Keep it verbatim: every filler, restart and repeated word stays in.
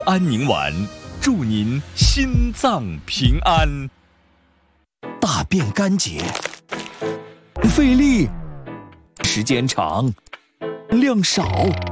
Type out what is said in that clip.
安宁丸，祝您心脏平安。 大便干结，费力，时间长，量少。